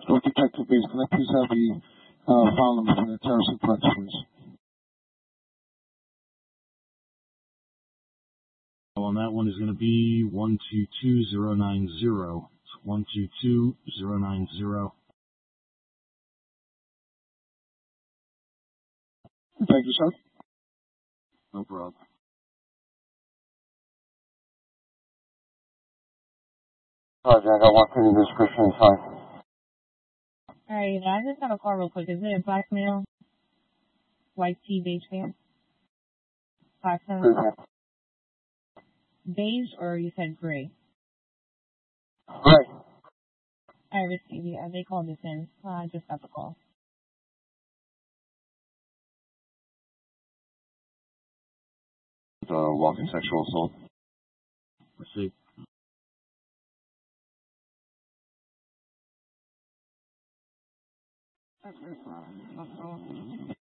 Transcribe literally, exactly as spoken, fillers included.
So Detective Base, can I please have the uh, file number for the terrorist threats, please? On that one is going to be one two two zero nine zero. It's one two two zero nine zero. Thank you, sir. No problem. Roger, I got one for the description inside. Alright, I just got a call real quick. Is it a black male? White tee, beige pants? Five seven? Beige, or you said gray? Right. I received, yeah, they called this in. Uh, I just got the call. Uh, walking sexual assault. Receive. That's